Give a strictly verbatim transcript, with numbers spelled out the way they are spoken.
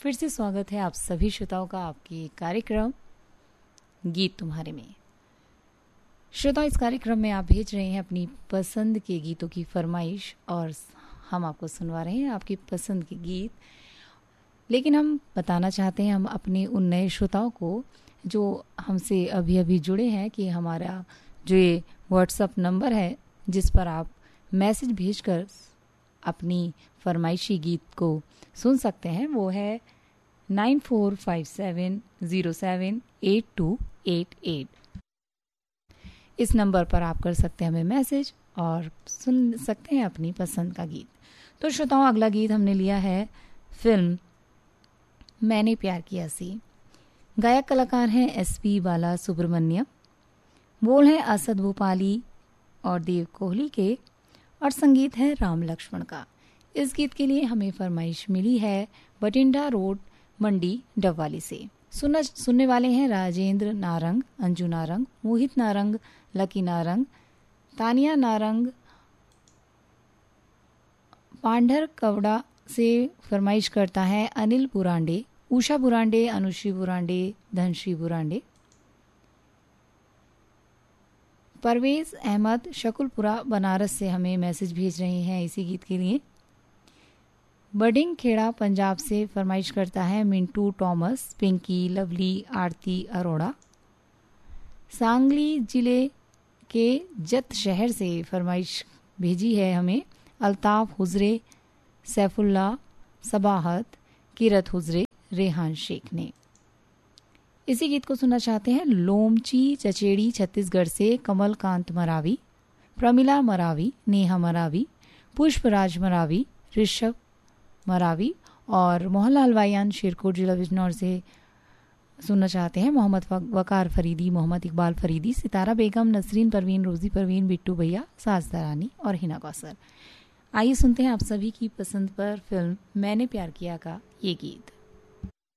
फिर से स्वागत है आप सभी श्रोताओं का आपके कार्यक्रम गीत तुम्हारे में। श्रोता, इस कार्यक्रम में आप भेज रहे हैं अपनी पसंद के गीतों की फरमाइश और हम आपको सुनवा रहे हैं आपकी पसंद के गीत। लेकिन हम बताना चाहते हैं हम अपने उन नए श्रोताओं को जो हमसे अभी अभी जुड़े हैं कि हमारा जो ये व्हाट्सएप नंबर है जिस पर आप मैसेज भेजकर अपनी फरमाइशी गीत को सुन सकते हैं वो है nine four five seven zero seven eight to eight eight. इस नंबर पर आप कर सकते हैं हमें मैसेज और सुन सकते हैं अपनी पसंद का गीत। तो श्रोताओं, अगला गीत हमने लिया है फिल्म मैंने प्यार किया सी। गायक कलाकार हैं एस पी बाला सुब्रमण्यम, बोल हैं असद भोपाली और देव कोहली के और संगीत है राम लक्ष्मण का। इस गीत के लिए हमें फरमाइश मिली है बटिंडा रोड मंडी डबवाली से। सुन सुनने वाले हैं राजेंद्र नारंग, अंजू नारंग, मोहित नारंग, लकी नारंग, तानिया नारंग। पांढर कवड़ा से फरमाइश करता है अनिल बुरांडे, उषा बुरांडे, अनुश्री बुरांडे, धनश्री बुरांडे। परवेज अहमद शकुलपुरा बनारस से हमें मैसेज भेज रहे हैं इसी गीत के लिए। बडिंग खेड़ा पंजाब से फरमाइश करता है मिंटू टॉमस, पिंकी, लवली, आरती अरोड़ा। सांगली जिले के जत शहर से फरमाइश भेजी है हमें अल्ताफ हुजरे, सैफुल्ला, सबाहत, किरत हुजरे, रेहान शेख ने। इसी गीत को सुनना चाहते हैं लोमची चचेड़ी छत्तीसगढ़ से कमलकांत मरावी, प्रमिला मरावी, नेहा मरावी, पुष्पराज मरावी, ऋषभ मरावी और मोहनलाल वायान शेरकोट जिला बिजनौर से सुनना चाहते हैं मोहम्मद वकार फरीदी, मोहम्मद इकबाल फरीदी, सितारा बेगम, नसरीन परवीन, रोजी परवीन, बिट्टू भैया, साजदा रानी और हिना कौसर। आइए सुनते हैं आप सभी की पसंद पर फिल्म मैंने प्यार किया का ये गीत।